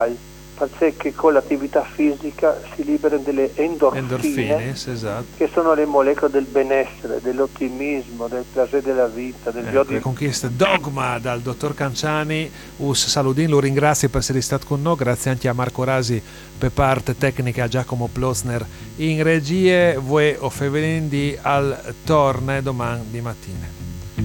fa sì che con l'attività fisica si liberano delle endorfine, esatto. che sono le molecole del benessere, dell'ottimismo, del piacere della vita, del Ecco, con questo dogma dal dottor Canciani, us saludin, lo ringrazio per essere stato con noi, grazie anche a Marco Rasi per parte tecnica, a Giacomo Plosner in regie, voi o fevelindi al torne domani di mattina.